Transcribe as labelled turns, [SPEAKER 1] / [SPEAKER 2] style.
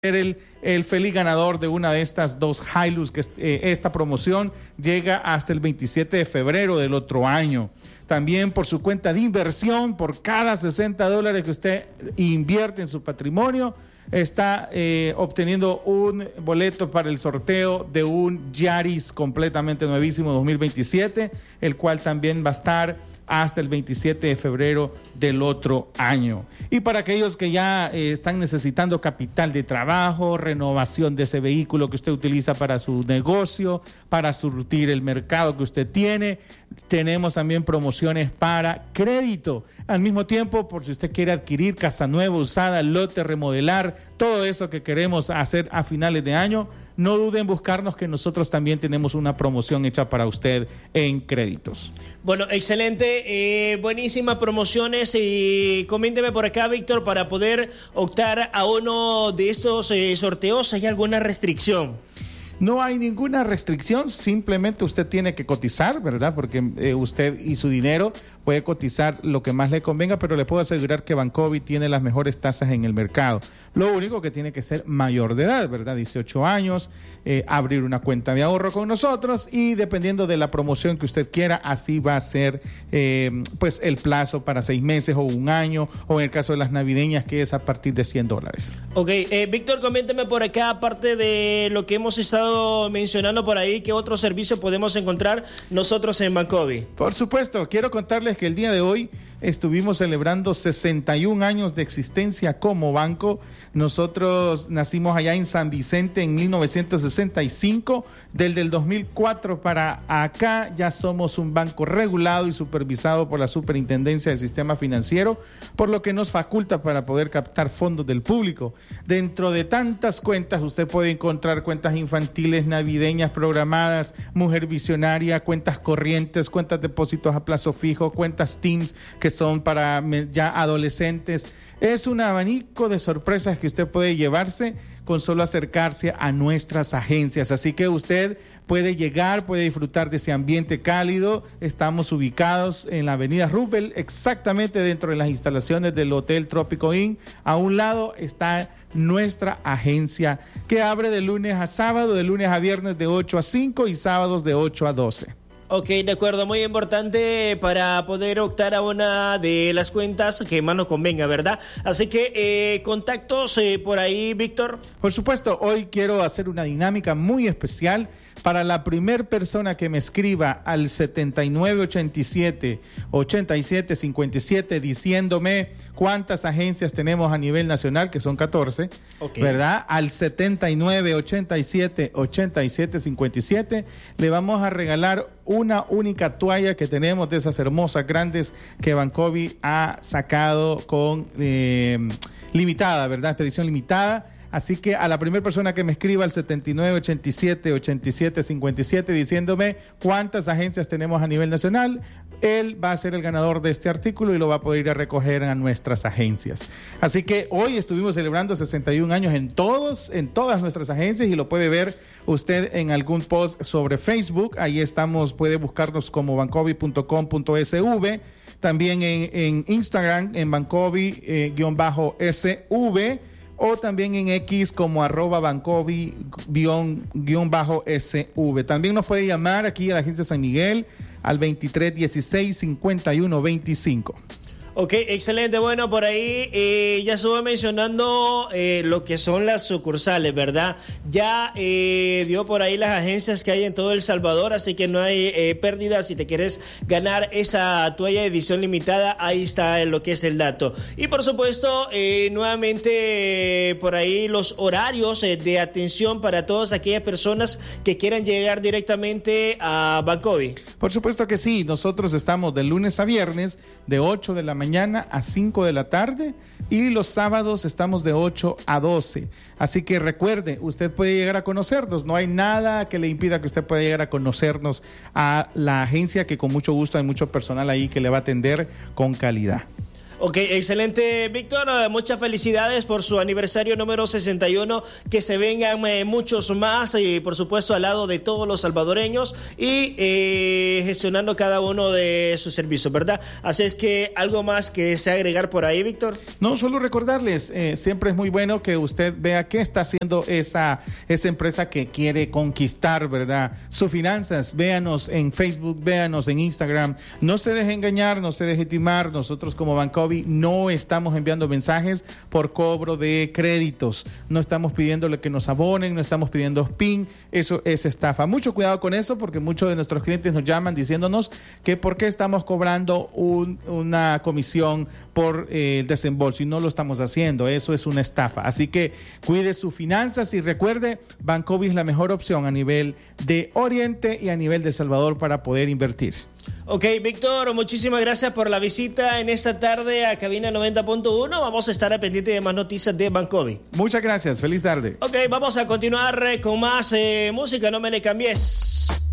[SPEAKER 1] el feliz ganador de una de estas dos Hilux, que esta promoción llega hasta el 27 de febrero del otro año. También por su cuenta de inversión, por cada $60 que usted invierte en su patrimonio, está obteniendo un boleto para el sorteo de un Yaris completamente nuevísimo 2027, el cual también va a estar hasta el 27 de febrero del otro año. Y para aquellos que ya están necesitando capital de trabajo, renovación de ese vehículo que usted utiliza para su negocio, para surtir el mercado que usted tiene, tenemos también promociones para crédito. Al mismo tiempo, por si usted quiere adquirir casa nueva, usada, lote, remodelar, todo eso que queremos hacer a finales de año, no duden en buscarnos, que nosotros también tenemos una promoción hecha para usted en créditos.
[SPEAKER 2] Bueno, excelente, buenísimas promociones. Y coménteme por acá, Víctor, para poder optar a uno de estos sorteos, ¿hay alguna restricción?
[SPEAKER 1] No hay ninguna restricción, simplemente usted tiene que cotizar, ¿verdad? Porque usted y su dinero puede cotizar lo que más le convenga, pero le puedo asegurar que Bancovi tiene las mejores tasas en el mercado. Lo único que tiene que ser mayor de edad, ¿verdad? 18 años, abrir una cuenta de ahorro con nosotros, y dependiendo de la promoción que usted quiera, así va a ser pues el plazo para 6 meses o un año, o en el caso de las navideñas, que es a partir de $100.
[SPEAKER 2] Ok, Víctor, coménteme por acá, aparte de lo que hemos estado mencionando por ahí, ¿qué otro servicio podemos encontrar nosotros en Bancovi?
[SPEAKER 1] Por supuesto, quiero contarles que el día de hoy estuvimos celebrando 61 años de existencia como banco. Nosotros nacimos allá en San Vicente en 1965. Del 2004 para acá ya somos un banco regulado y supervisado por la Superintendencia del Sistema Financiero, por lo que nos faculta para poder captar fondos del público. Dentro de tantas cuentas, usted puede encontrar cuentas infantiles, navideñas programadas, mujer visionaria, cuentas corrientes, cuentas depósitos a plazo fijo, cuentas Teams, que son para ya adolescentes. Es un abanico de sorpresas que usted puede llevarse con solo acercarse a nuestras agencias. Así que usted puede llegar, puede disfrutar de ese ambiente cálido. Estamos ubicados en la avenida Roosevelt, exactamente dentro de las instalaciones del Hotel Trópico Inn. A un lado está nuestra agencia, que abre de lunes a sábado, de lunes a viernes de 8 a 5 y sábados de 8 a 12.
[SPEAKER 2] Ok, de acuerdo, muy importante para poder optar a una de las cuentas que más nos convenga, ¿verdad? Así que contactos por ahí, Víctor.
[SPEAKER 1] Por supuesto, hoy quiero hacer una dinámica muy especial para la primer persona que me escriba al 7987-8757 diciéndome cuántas agencias tenemos a nivel nacional, que son 14, okay, ¿verdad? Al 7987-8757 le vamos a regalar una única toalla que tenemos de esas hermosas grandes que Bancovi ha sacado con limitada, ¿verdad? Expedición limitada. Así que a la primera persona que me escriba al 7987-8757 diciéndome cuántas agencias tenemos a nivel nacional, él va a ser el ganador de este artículo y lo va a poder ir a recoger a nuestras agencias. Así que hoy estuvimos celebrando 61 años en todas nuestras agencias, y lo puede ver usted en algún post sobre Facebook. Ahí estamos, puede buscarnos como bancovi.com.sv, también en Instagram en Bancovi-SV, o también en X como @Bancovi_SV. También nos puede llamar aquí a la agencia San Miguel al 2316-5125.
[SPEAKER 2] Ok, excelente. Bueno, por ahí ya estuve mencionando lo que son las sucursales, ¿verdad? Ya dio por ahí las agencias que hay en todo El Salvador, así que no hay pérdidas. Si te quieres ganar esa toalla de edición limitada, ahí está lo que es el dato. Y por supuesto, nuevamente por ahí los horarios de atención para todas aquellas personas que quieran llegar directamente a Bancovi.
[SPEAKER 1] Por supuesto que sí, nosotros estamos de lunes a viernes de 8 de la mañana a 5 de la tarde, y los sábados estamos de 8 a 12. Así que recuerde, usted puede llegar a conocernos, no hay nada que le impida que usted pueda llegar a conocernos a la agencia, que con mucho gusto hay mucho personal ahí que le va a atender con calidad.
[SPEAKER 2] Ok, excelente, Víctor. Muchas felicidades por su aniversario número 61. Que se vengan muchos más y, por supuesto, al lado de todos los salvadoreños y gestionando cada uno de sus servicios, ¿verdad? Así es que, ¿algo más que desea agregar por ahí, Víctor?
[SPEAKER 1] No, solo recordarles, siempre es muy bueno que usted vea qué está haciendo esa empresa que quiere conquistar, ¿verdad? Sus finanzas, véanos en Facebook, véanos en Instagram. No se deje engañar, no se deje timar. Nosotros como Bancovi no estamos enviando mensajes por cobro de créditos. No estamos pidiéndole que nos abonen, no estamos pidiendo PIN. Eso es estafa. Mucho cuidado con eso porque muchos de nuestros clientes nos llaman diciéndonos que por qué estamos cobrando una comisión por el desembolso y no lo estamos haciendo. Eso es una estafa. Así que cuide sus finanzas y recuerde, Bancovi es la mejor opción a nivel de Oriente y a nivel de Salvador para poder invertir.
[SPEAKER 2] Ok, Víctor, muchísimas gracias por la visita en esta tarde a Cabina 90.1. Vamos a estar al pendiente de más noticias de Bancovi.
[SPEAKER 1] Muchas gracias, feliz tarde.
[SPEAKER 2] Ok, vamos a continuar con más música, no me le cambies.